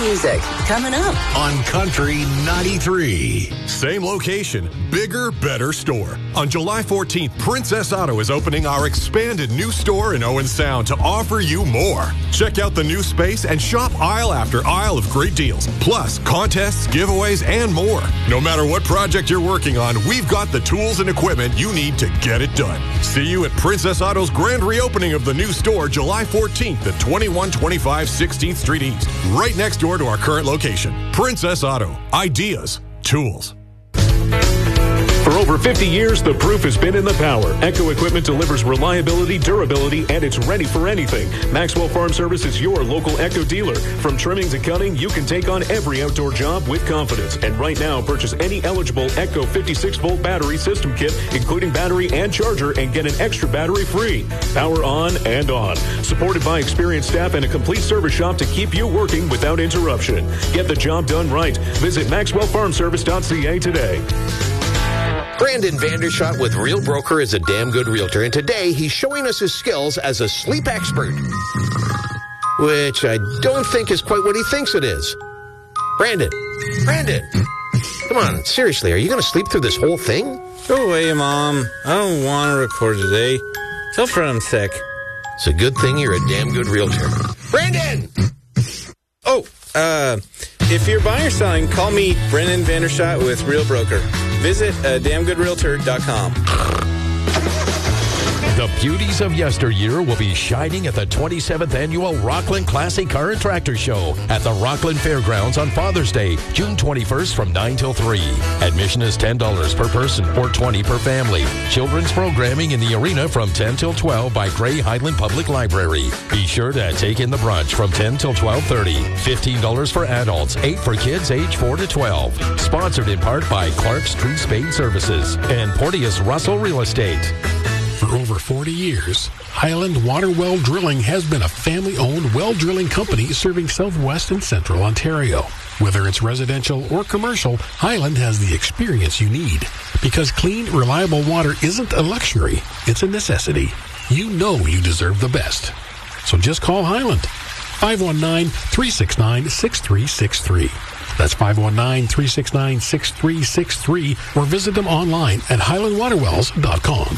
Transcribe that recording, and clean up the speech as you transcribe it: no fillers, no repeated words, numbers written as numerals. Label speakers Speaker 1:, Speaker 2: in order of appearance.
Speaker 1: music coming up
Speaker 2: on Country 93. Same location, bigger, better store. On July 14th, Princess Auto is opening our expanded new store in Owen Sound to offer you more. Check out the new space and shop aisle after aisle of great deals, plus contests, giveaways, and more. No matter what project you're working on, we've got the tools and equipment you need to get it done. See you at Princess Auto's grand reopening of the new store July 14th at 2125 16th Street East, right next door to our current location. Princess Auto. Ideas. Tools.
Speaker 3: For over 50 years, the proof has been in the power. Echo Equipment delivers reliability, durability, and it's ready for anything. Maxwell Farm Service is your local Echo dealer. From trimming to cutting, you can take on every outdoor job with confidence. And right now, purchase any eligible Echo 56-volt battery system kit, including battery and charger, and get an extra battery free. Power on and on. Supported by experienced staff and a complete service shop to keep you working without interruption. Get the job done right. Visit MaxwellFarmService.ca today.
Speaker 4: Brandon Vandershot with Real Broker is a damn good realtor, and today he's showing us his skills as a sleep expert, which I don't think is quite what he thinks it is. Brandon, come on, seriously, are you going to sleep through this whole thing?
Speaker 5: Go away, Mom. I don't want to record today. Tell Fred I'm sick.
Speaker 4: It's a good thing you're a damn good realtor. Brandon!
Speaker 5: If you're buying or selling, call me, Brendan Vandershot with Real Broker. Visit damngoodrealtor.com.
Speaker 6: The beauties of yesteryear will be shining at the 27th Annual Rockland Classic Car and Tractor Show at the Rockland Fairgrounds on Father's Day, June 21st from 9 till 3. Admission is $10 per person or $20 per family. Children's programming in the arena from 10 till 12 by Gray Highland Public Library. Be sure to take in the brunch from 10 till 12:30. $15 for adults, $8 for kids age 4 to 12. Sponsored in part by Clark's Tree Spade Services and Porteous Russell Real Estate.
Speaker 7: For over 40 years, Highland Water Well Drilling has been a family-owned well drilling company serving southwest and central Ontario. Whether it's residential or commercial, Highland has the experience you need. Because clean, reliable water isn't a luxury, it's a necessity. You know you deserve the best. So just call Highland. 519-369-6363. That's 519-369-6363, or visit them online at highlandwaterwells.com.